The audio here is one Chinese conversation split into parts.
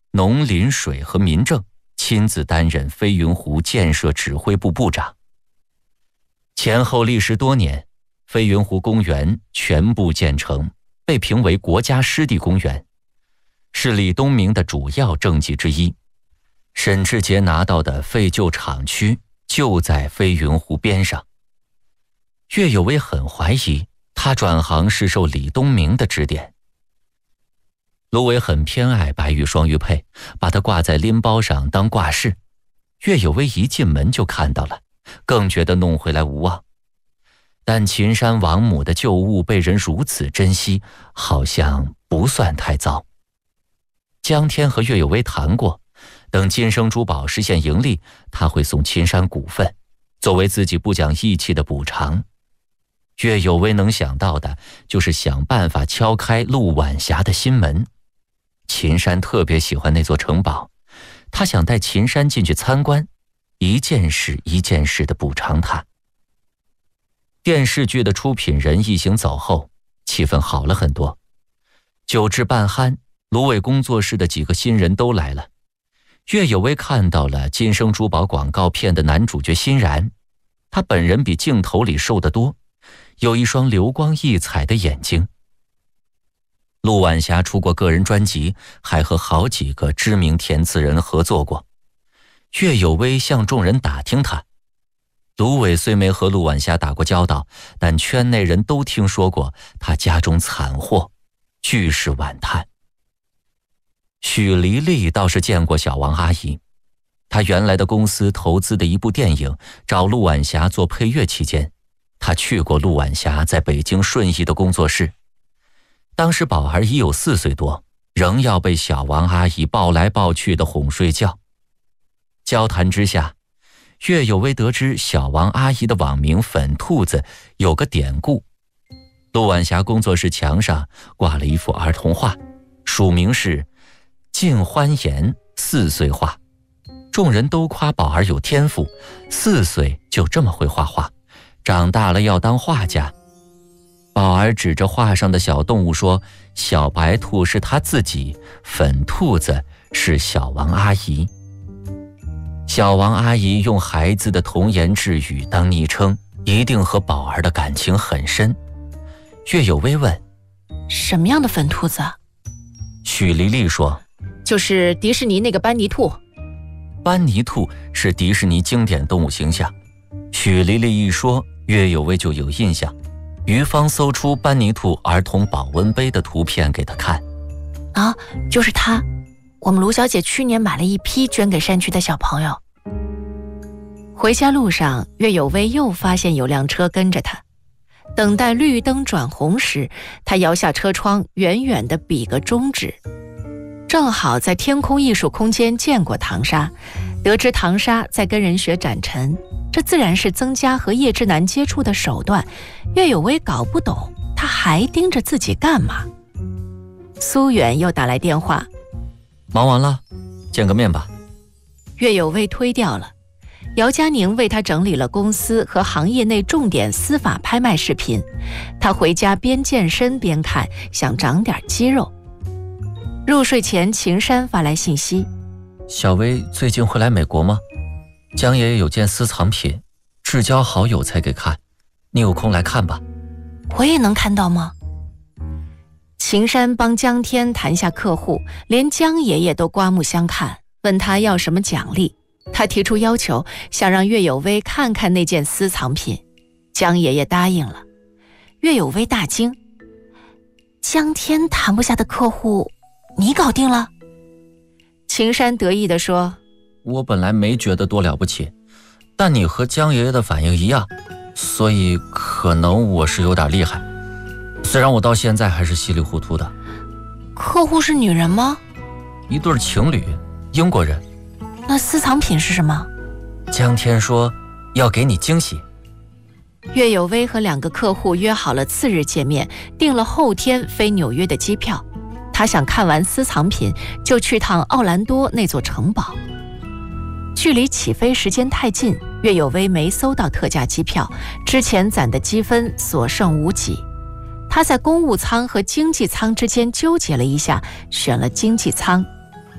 农林水和民政，亲自担任飞云湖建设指挥部部长。前后历时多年，飞云湖公园全部建成，被评为国家湿地公园，是李东明的主要政绩之一。沈志杰拿到的废旧厂区就在飞云湖边上。岳有为很怀疑他转行是受李东明的指点。卢伟很偏爱白玉双玉佩，把它挂在拎包上当挂饰。岳有为一进门就看到了，更觉得弄回来无望。但秦山王母的旧物被人如此珍惜，好像不算太糟。江天和岳有为谈过，等金生珠宝实现盈利，他会送秦山股份，作为自己不讲义气的补偿。岳有为能想到的就是想办法敲开陆晚霞的心门。秦山特别喜欢那座城堡，他想带秦山进去参观，一件事一件事地补偿他。电视剧的出品人一行走后，气氛好了很多。酒至半酣，芦苇工作室的几个新人都来了。岳有为看到了金生珠宝广告片的男主角欣然，他本人比镜头里瘦得多，有一双流光溢彩的眼睛。陆晚霞出过个人专辑，还和好几个知名填词人合作过。岳有为向众人打听他。芦苇虽没和陆晚霞打过交道，但圈内人都听说过他家中惨祸，俱是惋叹。许黎丽倒是见过小王阿姨，她原来的公司投资的一部电影找陆晚霞做配乐期间，她去过陆晚霞在北京顺义的工作室。当时宝儿已有4岁多，仍要被小王阿姨抱来抱去的哄睡觉。交谈之下，岳有为得知小王阿姨的网名粉兔子有个典故。陆晚霞工作室墙上挂了一幅儿童画，署名是靳欢颜4岁画。众人都夸宝儿有天赋，4岁就这么会画画，长大了要当画家。宝儿指着画上的小动物说，小白兔是他自己，粉兔子是小王阿姨。小王阿姨用孩子的童言稚语当昵称，一定和宝儿的感情很深。岳有为问， 什么样的粉兔子？ 许黎丽说， 就是迪士尼那个班尼兔。 班尼兔是迪士尼经典动物形象。许黎丽一说，岳有为就有印象。于芳搜出班尼兔儿童保温杯的图片给他看。 啊，就是他，我们卢小姐去年买了一批捐给山区的小朋友。回家路上，岳有为又发现有辆车跟着他。等待绿灯转红时，他摇下车窗，远远地比个中指。正好在天空艺术空间见过唐莎，得知唐莎在跟人学展陈，这自然是增加和叶之南接触的手段。岳有为搞不懂，他还盯着自己干嘛？苏远又打来电话， 忙完了，见个面吧。 岳有为推掉了。姚佳宁为他整理了公司和行业内重点司法拍卖视频，他回家边健身边看，想长点肌肉。入睡前，秦山发来信息， 小薇最近会来美国吗？江爷爷有件私藏品，至交好友才给看，你有空来看吧。 我也能看到吗？秦山帮江天谈下客户，连江爷爷都刮目相看，问他要什么奖励。他提出要求，想让岳有为看看那件私藏品。江爷爷答应了。岳有为大惊，江天谈不下的客户你搞定了？秦山得意地说， 我本来没觉得多了不起，但你和江爷爷的反应一样，所以可能我是有点厉害，虽然我到现在还是稀里糊涂的。 客户是女人吗？ 一对情侣，英国人。 那私藏品是什么？ 江天说要给你惊喜。 岳有为和2个客户约好了次日见面，订了后天飞纽约的机票。他想看完私藏品就去趟奥兰多那座城堡。距离起飞时间太近，岳有为没搜到特价机票，之前攒的积分所剩无几。他在公务舱和经济舱之间纠结了一下，选了经济舱。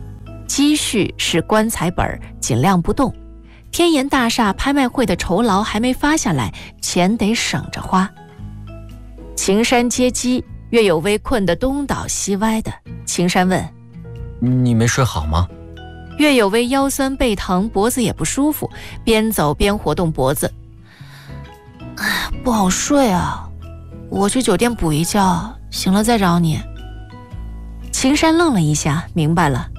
积蓄是棺材本，尽量不动。天岩大厦拍卖会的酬劳还没发下来，钱得省着花。晴山接机，岳有为困得东倒西歪的。晴山问： 你没睡好吗？ 岳有为腰酸背疼，脖子也不舒服，边走边活动脖子。不好睡啊，我去酒店补一觉，醒了再找你。晴山愣了一下，明白了。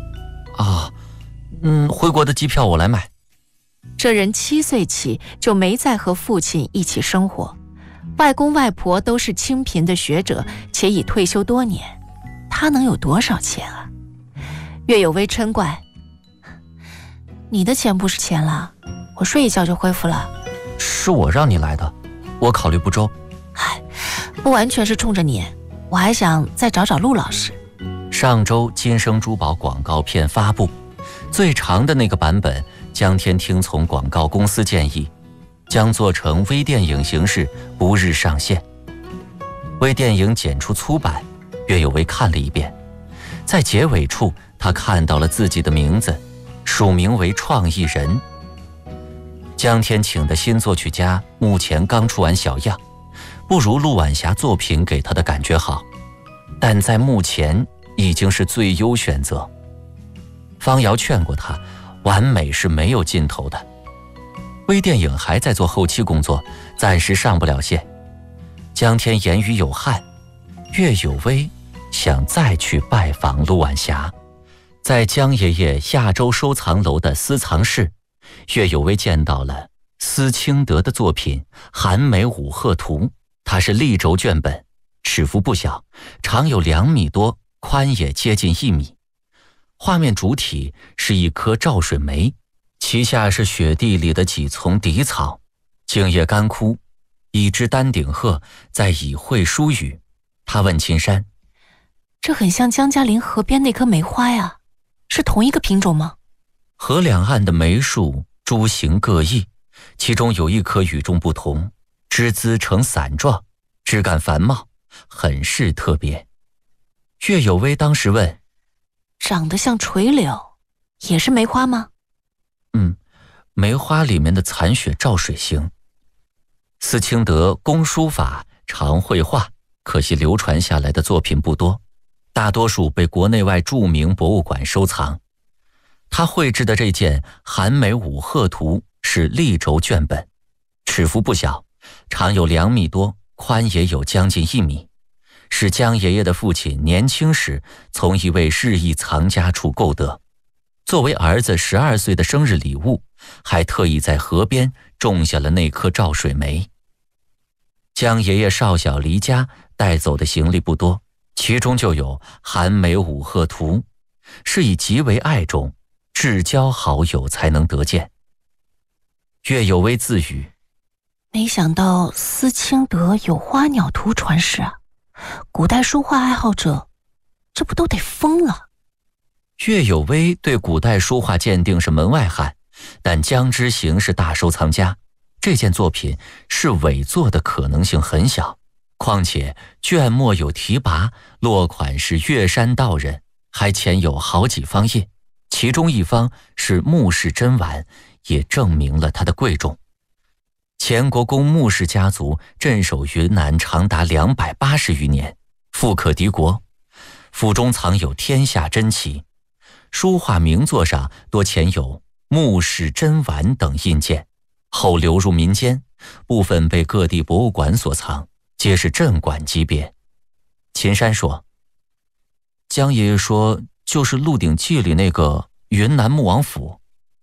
回国的机票我来买。 这人7岁起就没再和父亲一起生活，外公外婆都是清贫的学者，且已退休多年，他能有多少钱啊？岳有为嗔怪：你的钱不是钱了，我睡一觉就恢复了。 是我让你来的，我考虑不周。 不完全是冲着你，我还想再找找陆老师。 上周金生珠宝广告片发布，最长的那个版本，江天听从广告公司建议，将做成微电影形式，不日上线。微电影剪出粗版，岳有为看了一遍，在结尾处他看到了自己的名字，署名为创意人。江天请的新作曲家目前刚出完小样，不如陆晚霞作品给他的感觉好，但在目前已经是最优选择。方瑶劝过他，完美是没有尽头的。微电影还在做后期工作，暂时上不了线。江天言语有憾，岳有为想再去拜访陆晚霞。在江爷爷亚洲收藏楼的私藏室，岳有为见到了司清德的作品《韩美五鹤图》，它是立轴卷本，尺幅不小，长有2米多，宽也接近1米。画面主体是一棵照水梅，其下是雪地里的几丛荻草，茎叶干枯，一只丹顶鹤在以会疏语。他问秦山： 这很像江嘉林河边那棵梅花呀，是同一个品种吗？ 河两岸的梅树株形各异，其中有一棵与众不同，枝枝呈伞状，枝干繁茂，很是特别。岳有为当时问： 长得像垂柳，也是梅花吗？ 梅花里面的残雪照水型。司清德工书法，常绘画，可惜流传下来的作品不多，大多数被国内外著名博物馆收藏。他绘制的这件《韩美五鹤图》是立轴卷本，尺幅不小，长有2米多，宽也有将近1米，是江爷爷的父亲年轻时从一位日裔藏家处购得，作为儿子12岁的生日礼物，还特意在河边种下了那棵照水梅。江爷爷少小离家，带走的行李不多，其中就有《韩美五鹤图》，是以极为爱重，至交好友才能得见。岳有为自语： 没想到司清德有花鸟图传世啊，古代书画爱好者这不都得疯了。 岳有为对古代书画鉴定是门外汉，但江之行是大收藏家，这件作品是伪作的可能性很小，况且卷末有题跋，落款是岳山道人，还前有好几方印，其中一方是穆氏真丸，也证明了它的贵重。前国公穆氏家族镇守云南长达280余年，富可敌国，府中藏有天下珍奇，书画名作上多前有穆氏真丸等印件，后流入民间，部分被各地博物馆所藏，皆是镇馆级别。秦山说：江爷爷说就是《鹿鼎记》里那个云南穆王府。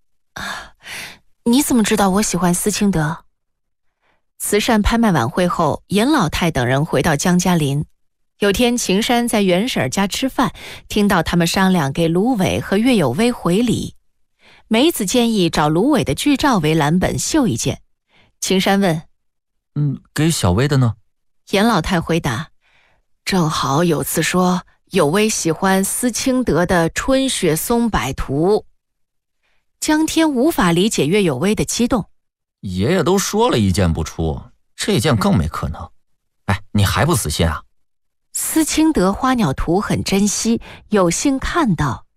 你怎么知道我喜欢司清德？慈善拍卖晚会后，严老太等人回到江嘉林。有天秦山在袁婶家吃饭，听到他们商量给芦苇和岳有为回礼。梅子建议找芦苇的剧照为蓝本绣一件。秦山问： 给小薇的呢？ 严老太回答：正好有次说有为喜欢司清德的《春雪松柏图》。江天无法理解岳有为的激动。 爷爷都说了一件不出，这件更没可能。你还不死心啊？ 司清德花鸟图很珍惜，有幸看到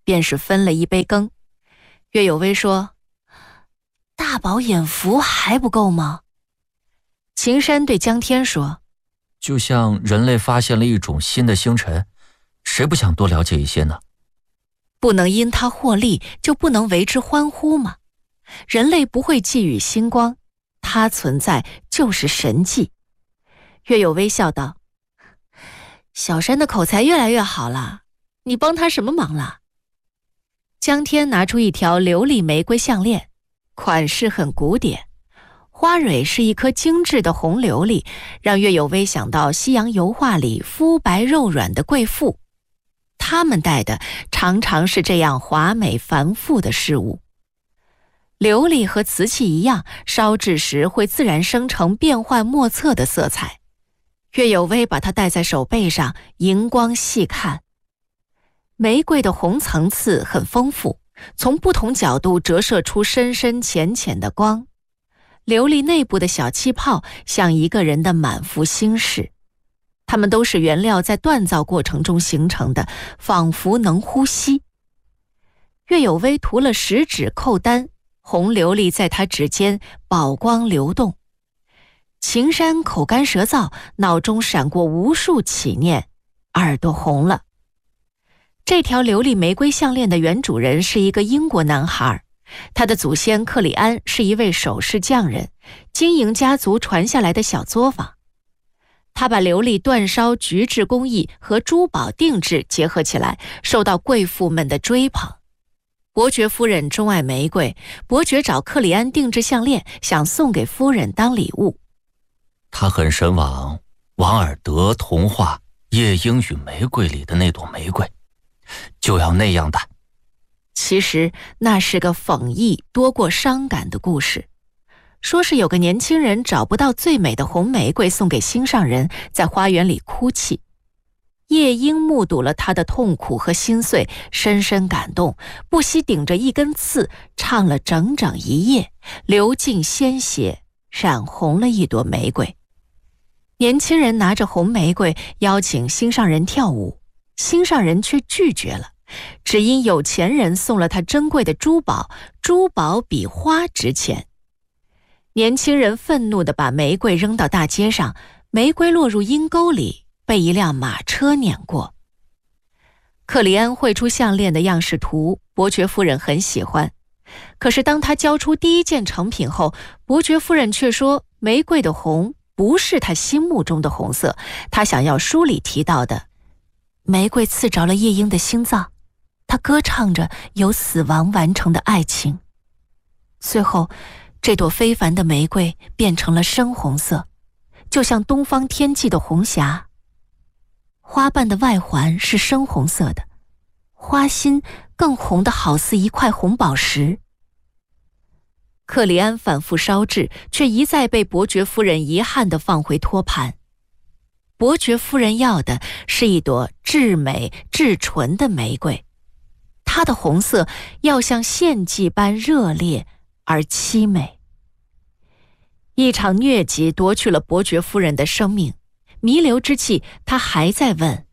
便是分了一杯羹。岳有微说：“大饱眼福还不够吗？”秦山对江天说：“ 就像人类发现了一种新的星辰，谁不想多了解一些呢？ 不能因它获利，就不能为之欢呼吗？人类不会觊觎星光，它存在就是神迹。”岳有微笑道：“小山的口才越来越好了，你帮他什么忙了？”江天拿出一条琉璃玫瑰项链，款式很古典，花蕊是一颗精致的红琉璃，让岳有微想到西洋油画里肤白肉软的贵妇，他们戴的常常是这样华美繁复的饰物。琉璃和瓷器一样，烧制时会自然生成变幻莫测的色彩。岳有微把它戴在手背上，荧光细看。玫瑰的红层次很丰富，从不同角度折射出深深浅浅的光。琉璃内部的小气泡像一个人的满腹心事，它们都是原料在锻造过程中形成的，仿佛能呼吸。岳有微涂了食指扣丹，红琉璃在他指尖宝光流动。秦山口干舌燥，脑中闪过无数起念，耳朵红了。这条琉璃玫瑰项链的原主人是一个英国男孩，他的祖先克里安是一位首饰匠人，经营家族传下来的小作坊。他把琉璃煅烧焗制工艺和珠宝定制结合起来，受到贵妇们的追捧。伯爵夫人钟爱玫瑰，伯爵找克里安定制项链，想送给夫人当礼物。 他很神往王尔德童话《夜莺与玫瑰》里的那朵玫瑰，就要那样的。 其实那是个讽意多过伤感的故事，说是有个年轻人找不到最美的红玫瑰送给心上人，在花园里哭泣。夜莺目睹了他的痛苦和心碎，深深感动，不惜顶着一根刺唱了整整一夜，流尽鲜血，染红了一朵玫瑰。年轻人拿着红玫瑰邀请心上人跳舞，心上人却拒绝了，只因有钱人送了他珍贵的珠宝，珠宝比花值钱。年轻人愤怒地把玫瑰扔到大街上，玫瑰落入阴沟里，被一辆马车碾过。克里安绘出项链的样式图，伯爵夫人很喜欢。可是当他交出第一件成品后，伯爵夫人却说玫瑰的红不是他心目中的红色，他想要书里提到的。玫瑰刺着了夜莺的心脏，他歌唱着由死亡完成的爱情。最后这朵非凡的玫瑰变成了深红色，就像东方天际的红霞。花瓣的外环是深红色的，花心更红得好似一块红宝石。克里安反复烧制，却一再被伯爵夫人遗憾地放回托盘。伯爵夫人要的是一朵至美至纯的玫瑰，它的红色要像献祭般热烈而凄美。一场疟疾夺去了伯爵夫人的生命，弥留之际，他还在问：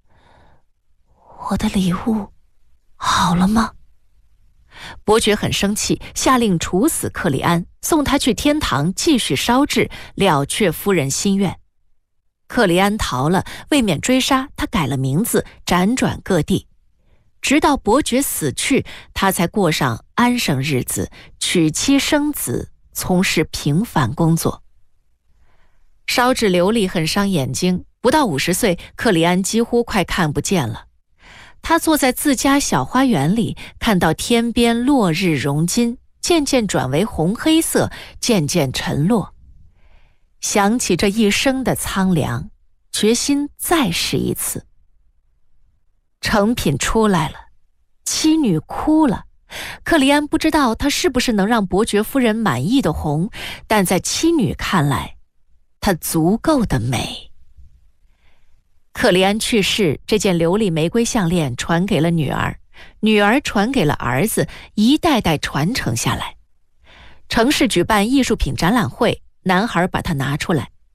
我的礼物好了吗？伯爵很生气，下令处死克里安，送他去天堂继续烧制，了却夫人心愿。克里安逃了，为免追杀，他改了名字，辗转各地，直到伯爵死去，他才过上安生日子，娶妻生子，从事平凡工作。烧制琉璃很伤眼睛，不到50岁，克里安几乎快看不见了。他坐在自家小花园里，看到天边落日融金，渐渐转为红黑色，渐渐沉落。想起这一生的苍凉，决心再试一次。成品出来了，妻女哭了。克里安不知道他是不是能让伯爵夫人满意的红，但在妻女看来，它足够的美。克里安去世，这件琉璃玫瑰项链传给了女儿，女儿传给了儿子，一代代传承下来。城市举办艺术品展览会，男孩把它拿出来，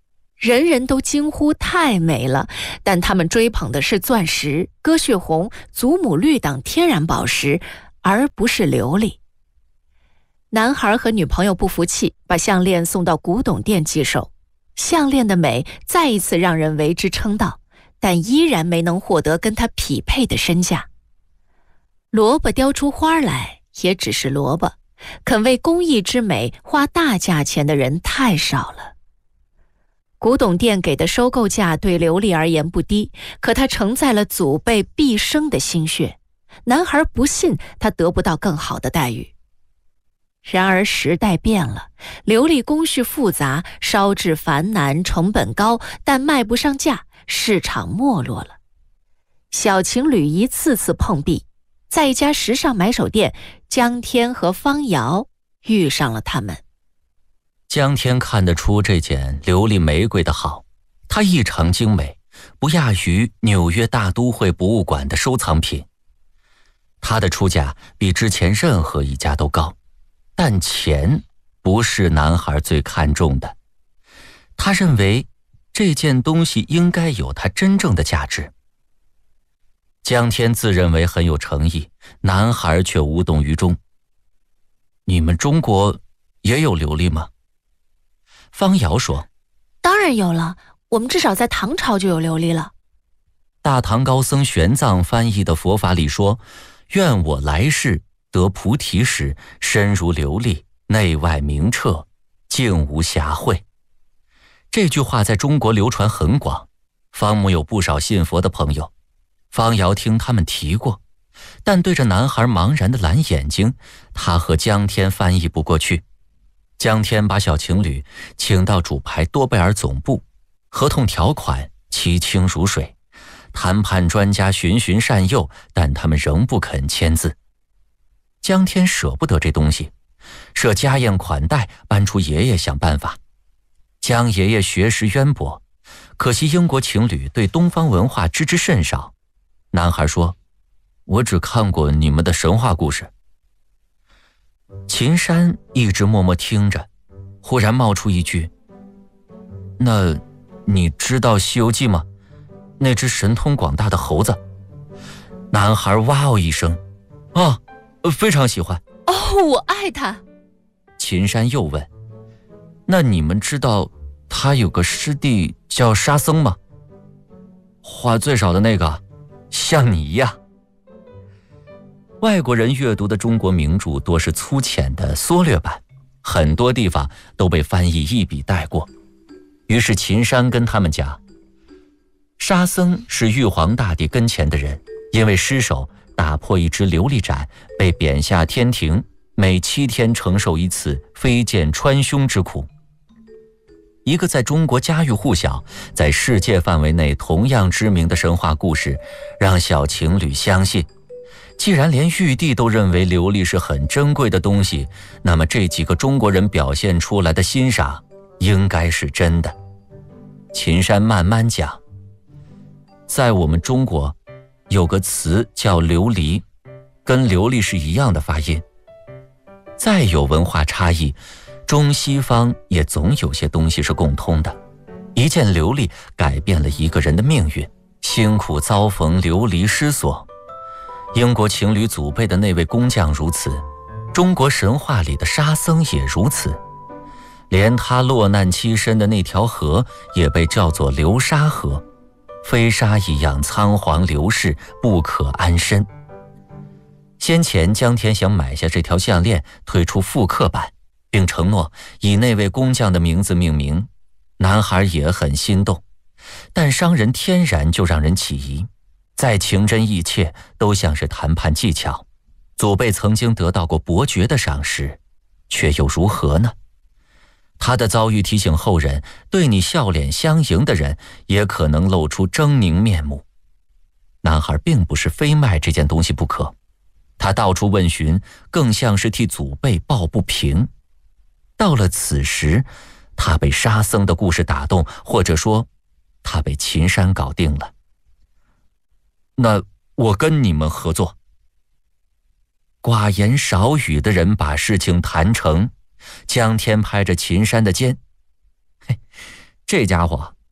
人人都惊呼太美了，但他们追捧的是钻石、鸽血红、祖母绿等天然宝石，而不是琉璃。男孩和女朋友不服气，把项链送到古董店寄售。项链的美再一次让人为之称道，但依然没能获得跟它匹配的身价。萝卜雕出花来，也只是萝卜，肯为工艺之美花大价钱的人太少了。古董店给的收购价对琉璃而言不低，可它承载了祖辈毕生的心血。男孩不信他得不到更好的待遇。然而时代变了，琉璃工序复杂，烧制繁难，成本高，但卖不上价，市场没落了。小情侣一次次碰壁，在一家时尚买手店，江天和方瑶遇上了他们。 江天看得出这件琉璃玫瑰的好，它异常精美，不亚于纽约大都会博物馆的收藏品。它的出价比之前任何一家都高，但钱不是男孩最看重的。他认为这件东西应该有它真正的价值。江天自认为很有诚意，男孩却无动于衷。你们中国也有琉璃吗？方瑶说， 当然有了，我们至少在唐朝就有琉璃了。 大唐高僧玄奘翻译的佛法里说，愿我来世得菩提时，身如琉璃，内外明澈，净无瑕秽。这句话在中国流传很广，方母有不少信佛的朋友。方瑶听他们提过，但对着男孩茫然的蓝眼睛，他和江天翻译不过去。江天把小情侣请到主牌多贝尔总部，合同条款其清如水，谈判专家循循善诱，但他们仍不肯签字。江天舍不得这东西，设家宴款待，搬出爷爷想办法。江爷爷学识渊博，可惜英国情侣对东方文化知之甚少。男孩说，我只看过你们的神话故事。秦山一直默默听着，忽然冒出一句，那你知道西游记吗？那只神通广大的猴子。男孩哇哦一声，啊，非常喜欢。 哦，我爱他。 秦山又问，那你们知道他有个师弟叫沙僧吗？话最少的那个，像你一样。外国人阅读的中国名著多是粗浅的缩略版，很多地方都被翻译一笔带过。于是秦山跟他们讲，沙僧是玉皇大帝跟前的人，因为失手打破一只琉璃盏，被贬下天庭，每7天承受一次飞剑穿胸之苦。一个在中国家喻户晓，在世界范围内同样知名的神话故事，让小情侣相信，既然连玉帝都认为琉璃是很珍贵的东西，那么这几个中国人表现出来的欣赏应该是真的。秦山慢慢讲，在我们中国有个词叫琉璃，跟琉璃是一样的发音。再有文化差异，中西方也总有些东西是共通的。一件琉璃改变了一个人的命运，辛苦遭逢流离失所。英国情侣祖辈的那位工匠如此，中国神话里的沙僧也如此，连他落难栖身的那条河也被叫做流沙河，飞沙一样仓皇流逝，不可安身。先前江天想买下这条项链，推出复刻版，并承诺以那位工匠的名字命名。男孩也很心动，但商人天然就让人起疑，再情真意切都像是谈判技巧。祖辈曾经得到过伯爵的赏识，却又如何呢？他的遭遇提醒后人，对你笑脸相迎的人也可能露出狰狞面目。男孩并不是非卖这件东西不可，他到处问询，更像是替祖辈抱不平。到了此时，他被沙僧的故事打动，或者说他被秦山搞定了。那我跟你们合作。寡言少语的人把事情谈成，江天拍着秦山的肩，嘿，这家伙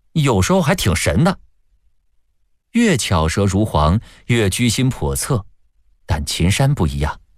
有时候还挺神的。越巧舌如簧，越居心叵测，但秦山不一样，